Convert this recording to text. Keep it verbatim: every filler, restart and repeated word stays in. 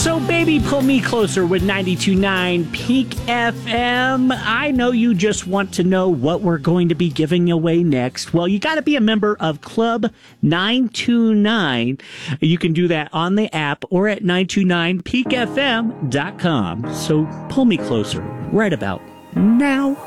So, baby, pull me closer with ninety-two point nine Peak F M. I know you just want to know what we're going to be giving away next. Well, you got to be a member of Club nine two nine. You can do that on the app or at nine two nine peak f m dot com. So, pull me closer right about now.